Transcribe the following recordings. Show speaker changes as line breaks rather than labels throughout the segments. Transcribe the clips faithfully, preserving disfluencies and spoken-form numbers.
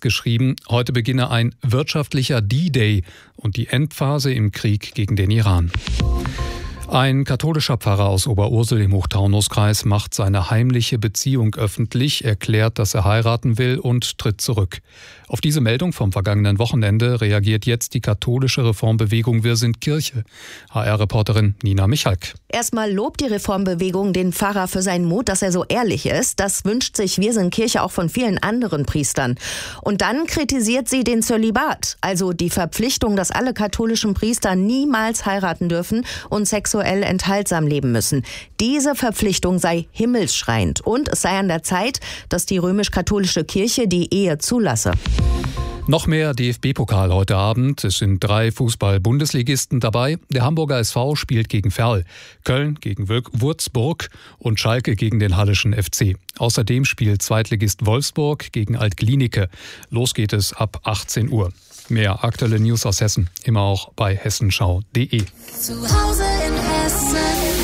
geschrieben, heute beginne ein wirtschaftlicher D-Day und die Endphase im Krieg gegen den Iran. Ein katholischer Pfarrer aus Oberursel im Hochtaunuskreis macht seine heimliche Beziehung öffentlich, erklärt, dass er heiraten will und tritt zurück. Auf diese Meldung vom vergangenen Wochenende reagiert jetzt die katholische Reformbewegung Wir sind Kirche. H R-Reporterin Nina Michalk.
Erstmal lobt die Reformbewegung den Pfarrer für seinen Mut, dass er so ehrlich ist. Das wünscht sich Wir sind Kirche auch von vielen anderen Priestern. Und dann kritisiert sie den Zölibat, also die Verpflichtung, dass alle katholischen Priester niemals heiraten dürfen und sexuell enthaltsam leben müssen. Diese Verpflichtung sei himmelsschreiend und es sei an der Zeit, dass die römisch-katholische Kirche die Ehe zulasse.
Noch mehr D F B-Pokal heute Abend. Es sind drei Fußball-Bundesligisten dabei. Der Hamburger S V spielt gegen Verl, Köln gegen Würzburg und Schalke gegen den Hallischen F C. Außerdem spielt Zweitligist Wolfsburg gegen Alt-Glienicke. Los geht es ab achtzehn Uhr. Mehr aktuelle News aus Hessen, immer auch bei hessenschau punkt de.
Zu Hause in Hessen.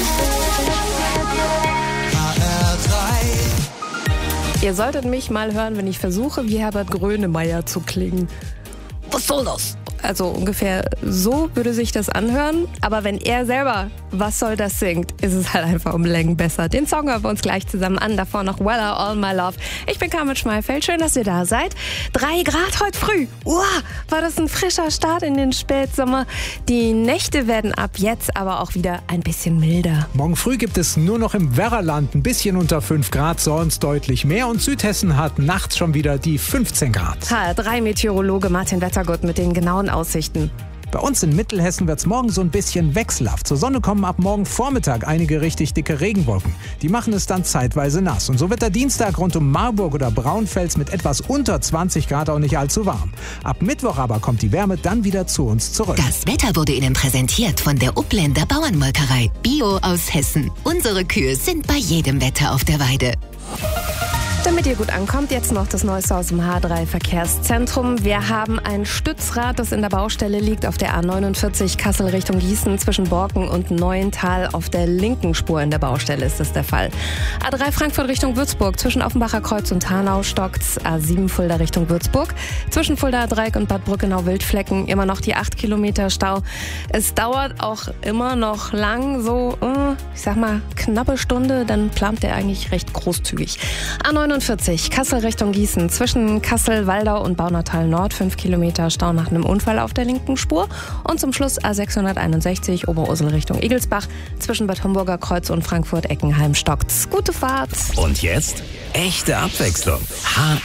H R drei.
Ihr solltet mich mal hören, wenn ich versuche, wie Herbert Grönemeyer zu klingen. Was soll das? Also ungefähr so würde sich das anhören. Aber wenn er selber Was soll das singt, ist es halt einfach um Längen besser. Den Song hören wir uns gleich zusammen an. Davor noch Weather All My Love. Ich bin Carmen Schmeifeld. Schön, dass ihr da seid. Drei Grad heute früh. Uah, war das ein frischer Start in den Spätsommer. Die Nächte werden ab jetzt aber auch wieder ein bisschen milder.
Morgen früh gibt es nur noch im Werraland ein bisschen unter fünf Grad, sonst deutlich mehr. Und Südhessen hat nachts schon wieder die fünfzehn Grad.
H R drei Meteorologe Martin Wettergott mit den genauen Aussichten.
Bei uns in Mittelhessen wird es morgen so ein bisschen wechselhaft. Zur Sonne kommen ab morgen Vormittag einige richtig dicke Regenwolken. Die machen es dann zeitweise nass. Und so wird der Dienstag rund um Marburg oder Braunfels mit etwas unter zwanzig Grad auch nicht allzu warm. Ab Mittwoch aber kommt die Wärme dann wieder zu uns zurück.
Das Wetter wurde Ihnen präsentiert von der Upländer Bauernmolkerei. Bio aus Hessen. Unsere Kühe sind bei jedem Wetter auf der Weide.
Damit ihr gut ankommt, jetzt noch das Neueste aus dem H drei Verkehrszentrum. Wir haben ein Stützrad, das in der Baustelle liegt auf der A neunundvierzig Kassel Richtung Gießen zwischen Borken und Neuental. Auf der linken Spur in der Baustelle ist das der Fall. A drei Frankfurt Richtung Würzburg zwischen Offenbacher Kreuz und Hanau stockt's. A sieben Fulda Richtung Würzburg zwischen Fuldaer Dreieck und Bad Brückenau-Wildflecken immer noch die acht Kilometer Stau. Es dauert auch immer noch lang, so ich sag mal knappe Stunde, dann plant der eigentlich recht großzügig. A neunundvierzig Kassel Richtung Gießen zwischen Kassel, Waldau und Baunatal Nord fünf Kilometer Stau nach einem Unfall auf der linken Spur. Und zum Schluss A sechshunderteinundsechzig Oberursel Richtung Egelsbach zwischen Bad Homburger Kreuz und Frankfurt-Eckenheim stockt's. Gute Fahrt!
Und jetzt echte Abwechslung. H